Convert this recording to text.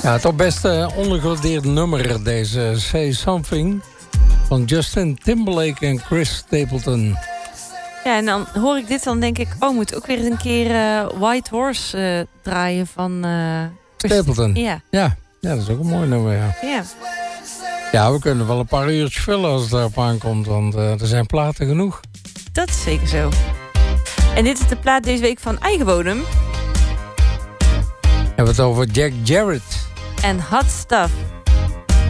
Ja, toch best ondergewaardeerd nummer, deze Say Something van Justin Timberlake en Chris Stapleton. Ja, en dan hoor ik dit, dan denk ik, moet ook weer eens een keer White Horse draaien van Stapleton. Ja, dat is ook een mooi nummer, ja. Ja, we kunnen wel een paar uurtjes vullen als het daarop aankomt, want er zijn platen genoeg. Dat is zeker zo. En dit is de plaat deze week van Eigen Bodem. We hebben het over Jack Jarrett. En Hot Stuff.